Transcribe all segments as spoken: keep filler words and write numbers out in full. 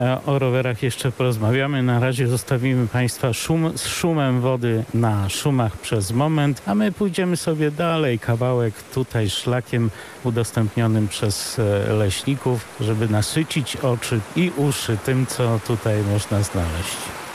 O rowerach jeszcze porozmawiamy. Na razie zostawimy Państwa szum, z szumem wody na szumach przez moment, a my pójdziemy sobie dalej kawałek tutaj szlakiem udostępnionym przez leśników, żeby nasycić oczy i uszy tym, co tutaj można znaleźć.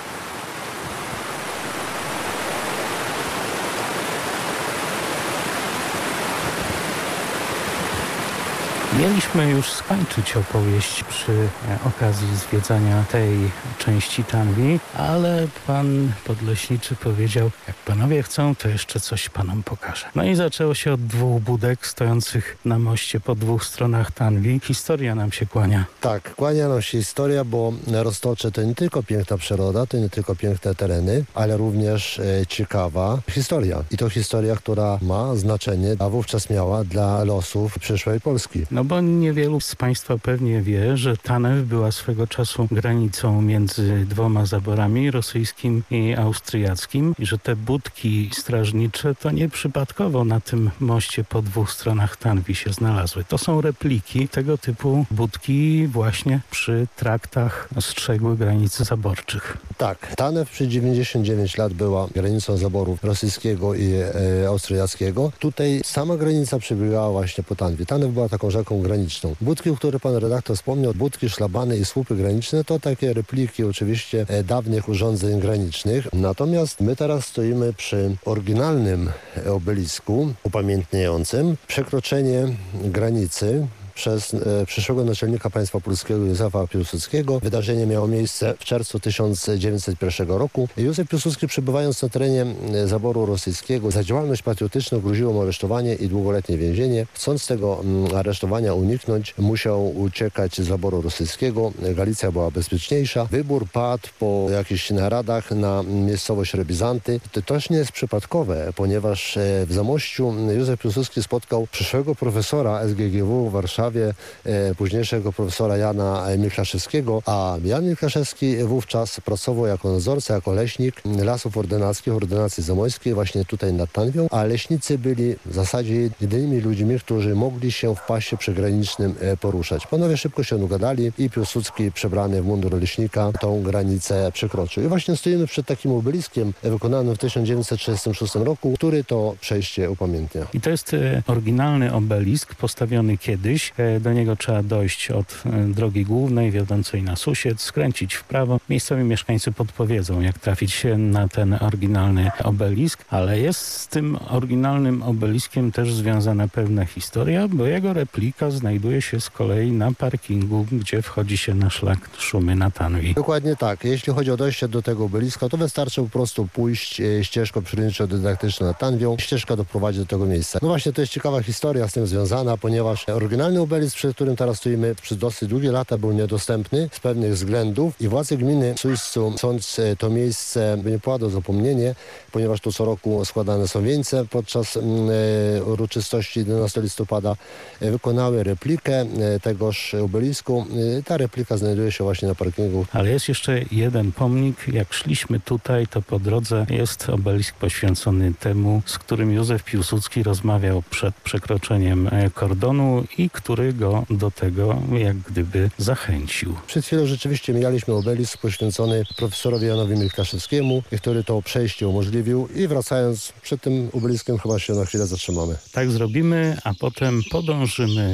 Mieliśmy już skończyć opowieść przy okazji zwiedzania tej części Tanwi, ale pan podleśniczy powiedział, jak panowie chcą, to jeszcze coś panom pokażę. No i zaczęło się od dwóch budek stojących na moście po dwóch stronach Tanwi. Historia nam się kłania. Tak, kłania nam się historia, bo Roztocze to nie tylko piękna przyroda, to nie tylko piękne tereny, ale również e, ciekawa historia. I to historia, która ma znaczenie, a wówczas miała dla losów przyszłej Polski. No bo niewielu z Państwa pewnie wie, że Tanew była swego czasu granicą między dwoma zaborami, rosyjskim i austriackim, i że te budki strażnicze to nie przypadkowo na tym moście po dwóch stronach Tanwi się znalazły. To są repliki tego typu budki właśnie przy traktach strzegły granic zaborczych. Tak, Tanew przez dziewięćdziesiąt dziewięć lat była granicą zaboru rosyjskiego i e, austriackiego. Tutaj sama granica przebiegała właśnie po Tanwi. Tanew była taką rzeką graniczną. Budki, o których pan redaktor wspomniał, budki, szlabany i słupy graniczne, to takie repliki oczywiście e, dawnych urządzeń granicznych. Natomiast my teraz stoimy przy oryginalnym obelisku upamiętniającym przekroczenie granicy przez e, przyszłego naczelnika państwa polskiego Józefa Piłsudskiego. Wydarzenie miało miejsce w czerwcu tysiąc dziewięćset pierwszego roku. Józef Piłsudski, przebywając na terenie zaboru rosyjskiego, za działalność patriotyczną groziło mu aresztowanie i długoletnie więzienie. Chcąc tego m, aresztowania uniknąć, musiał uciekać z zaboru rosyjskiego. Galicja była bezpieczniejsza. Wybór padł po jakichś naradach na miejscowość Rebizanty. To też nie jest przypadkowe, ponieważ e, w Zamościu Józef Piłsudski spotkał przyszłego profesora S G G W w Warszawie, E, późniejszego profesora Jana Miklaszewskiego, a Jan Miklaszewski wówczas pracował jako nadzorca, jako leśnik lasów ordynackich, ordynacji zamojskiej właśnie tutaj nad Tanwią, a leśnicy byli w zasadzie jedynymi ludźmi, którzy mogli się w pasie przygranicznym e, poruszać. Panowie szybko się ugadali i Piłsudski, przebrany w mundur leśnika, tą granicę przekroczył. I właśnie stoimy przed takim obeliskiem wykonanym w tysiąc dziewięćset trzydziestym szóstym roku, który to przejście upamiętnia. I to jest e, oryginalny obelisk postawiony kiedyś. Do niego trzeba dojść od drogi głównej wiodącej na Susiec, skręcić w prawo. Miejscowi mieszkańcy podpowiedzą, jak trafić się na ten oryginalny obelisk, ale jest z tym oryginalnym obeliskiem też związana pewna historia, bo jego replika znajduje się z kolei na parkingu, gdzie wchodzi się na szlak Szumy na Tanwi. Dokładnie tak. Jeśli chodzi o dojście do tego obeliska, to wystarczy po prostu pójść e, ścieżką przyrodniczo-dydaktyczną nad Tanwią. Ścieżka doprowadzi do tego miejsca. No właśnie, to jest ciekawa historia z tym związana, ponieważ oryginalny obelisk, przed którym teraz stoimy, przez dosyć długie lata był niedostępny z pewnych względów i władze gminy Sujscu, chcąc to miejsce, by nie padło zapomnienie, ponieważ tu co roku składane są wieńce podczas e, uroczystości jedenastego listopada, e, wykonały replikę e, tegoż obelisku. E, ta replika znajduje się właśnie na parkingu. Ale jest jeszcze jeden pomnik. Jak szliśmy tutaj, to po drodze jest obelisk poświęcony temu, z którym Józef Piłsudski rozmawiał przed przekroczeniem kordonu i który go do tego jak gdyby zachęcił. Przed chwilą rzeczywiście mijaliśmy obelisk poświęcony profesorowi Janowi Miklaszewskiemu, który to przejście umożliwił i wracając przed tym obeliskiem chyba się na chwilę zatrzymamy. Tak zrobimy, a potem podążymy